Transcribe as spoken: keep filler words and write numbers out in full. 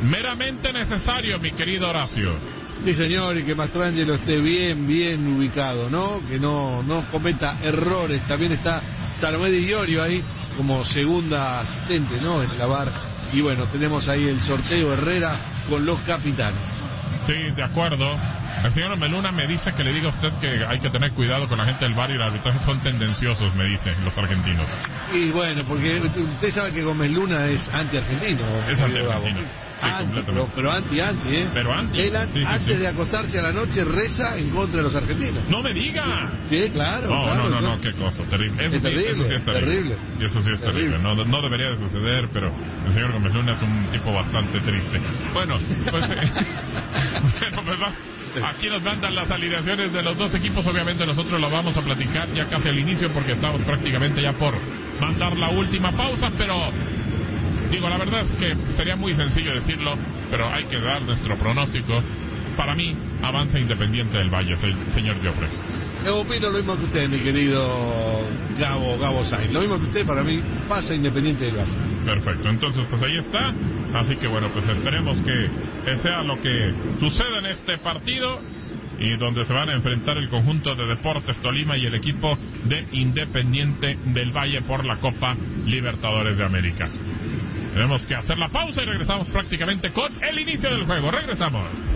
meramente necesario, mi querido Horacio. Sí, señor, y que Mastrangelo esté bien, bien ubicado, ¿no? Que no, no cometa errores. También está Salomé Di Iorio ahí como segunda asistente, ¿no? En la V A R. Y bueno, tenemos ahí el sorteo Herrera con los capitanes. Sí, de acuerdo. El señor Meluna me dice que le diga a usted que hay que tener cuidado con la gente del V A R y el arbitraje son tendenciosos, me dicen los argentinos. Y bueno, porque usted sabe que Gómez Luna es anti-argentino. Es anti-argentino. Sí, anti, pero, pero anti-anti, ¿eh? Pero anti. Él an- sí, sí, antes sí. de acostarse a la noche reza en contra de los argentinos. ¡No me diga! Sí, claro. No, claro, no, no, claro. no, qué cosa, terrible. Eso, Es sí, terrible, eso sí es terrible. terrible. Y eso sí es terrible. Terrible. No, no debería de suceder, pero el señor Gómez Luna es un tipo bastante triste. Bueno, pues... eh, bueno, pues va. Aquí nos mandan las alineaciones de los dos equipos. Obviamente nosotros lo vamos a platicar ya casi al inicio porque estamos prácticamente ya por mandar la última pausa, pero... Digo, la verdad es que sería muy sencillo decirlo, pero hay que dar nuestro pronóstico. Para mí, avanza Independiente del Valle, se- señor Joffre. Yo opino lo mismo que usted, mi querido Gabo, Gabo Sainz. Lo mismo que usted, para mí, pasa Independiente del Valle. Perfecto, entonces pues ahí está. Así que bueno, pues esperemos que sea lo que suceda en este partido y donde se van a enfrentar el conjunto de Deportes Tolima y el equipo de Independiente del Valle por la Copa Libertadores de América. Tenemos que hacer la pausa y regresamos prácticamente con el inicio del juego. Regresamos.